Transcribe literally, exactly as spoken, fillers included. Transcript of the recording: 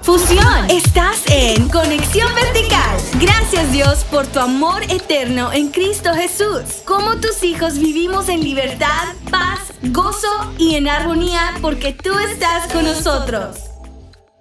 Fusión. Estás en Conexión Vertical. Gracias, Dios, por tu amor eterno en Cristo Jesús. Como tus hijos vivimos en libertad, paz, gozo y en armonía porque tú estás con nosotros.